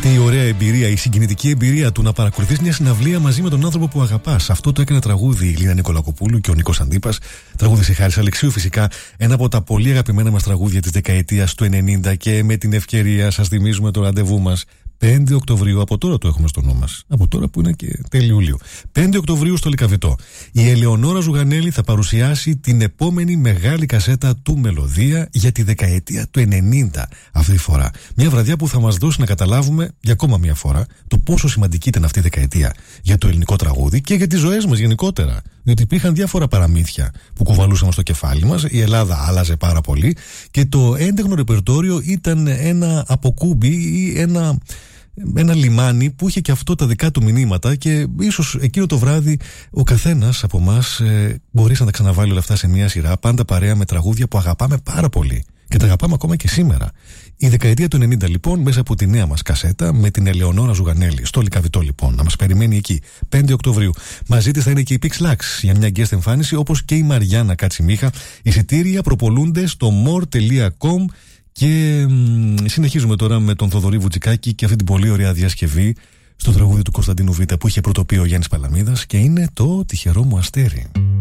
Αυτή η ωραία εμπειρία, η συγκινητική εμπειρία του να παρακολουθείς μια συναυλία μαζί με τον άνθρωπο που αγαπάς. Αυτό το έκανε τραγούδι η Λίνα Νικολακοπούλου και ο Νίκος Αντίπας. Τραγούδισε Χάρης Αλεξίου, φυσικά. Ένα από τα πολύ αγαπημένα μας τραγούδια της δεκαετίας του 90. Και με την ευκαιρία σας θυμίζουμε το ραντεβού μας. 5 Οκτωβρίου, από τώρα το έχουμε στο νου μας. Από τώρα που είναι και τέλη Ιουλίου. 5 Οκτωβρίου στο Λυκαβητό. Η Ελεονόρα Ζουγανέλη θα παρουσιάσει την επόμενη μεγάλη κασέτα του Μελωδία για τη δεκαετία του 90. Αυτή τη φορά. Μια βραδιά που θα μας δώσει να καταλάβουμε για ακόμα μια φορά το πόσο σημαντική ήταν αυτή η δεκαετία για το ελληνικό τραγούδι και για τις ζωές μας γενικότερα. Διότι υπήρχαν διάφορα παραμύθια που κουβαλούσαμε στο κεφάλι μας. Η Ελλάδα άλλαζε πάρα πολύ και το έντεχνο ρεπερτόριο ήταν ένα αποκούμπι ή ένα λιμάνι που είχε και αυτό τα δικά του μηνύματα και ίσως εκείνο το βράδυ ο καθένας από εμάς μπορεί να τα ξαναβάλει όλα αυτά σε μια σειρά, πάντα παρέα με τραγούδια που αγαπάμε πάρα πολύ και τα αγαπάμε ακόμα και σήμερα. Η δεκαετία του 90 λοιπόν, μέσα από τη νέα μας κασέτα με την Ελεονόρα Ζουγανέλη στο Λυκαβητό λοιπόν, να μας περιμένει εκεί 5 Οκτωβρίου. Μαζί της θα είναι και η Pix Lux για μια guest εμφάνιση, όπως και η Μαριάννα Κατσιμίχα. Εισιτήρια προπολούνται στο more.com. Και συνεχίζουμε τώρα με τον Θοδωρή Βουτσικάκη και αυτή την πολύ ωραία διασκευή στο τραγούδι του Κωνσταντίνου Β' που είχε πρωτοποιεί ο Γιάννης Παλαμίδας και είναι το «Τυχερό μου αστέρι».